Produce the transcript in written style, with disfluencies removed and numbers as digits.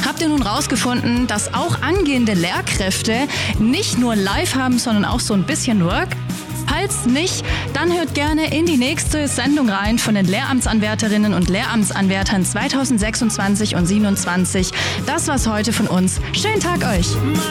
Habt ihr nun rausgefunden, dass auch angehende Lehrkräfte nicht nur live haben, sondern auch so ein bisschen Work? Falls nicht, dann hört gerne in die nächste Sendung rein von den Lehramtsanwärterinnen und Lehramtsanwärtern 2026 und 2027. Das war's heute von uns. Schönen Tag euch!